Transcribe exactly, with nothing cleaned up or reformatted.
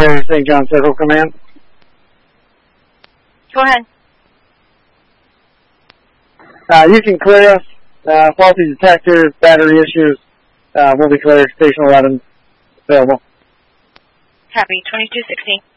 Saint John Circle Command. Go ahead. Uh, you can clear us. Uh, faulty detector, battery issues. Uh, we'll be cleared. Station eleven available. Copy. twenty-two sixty.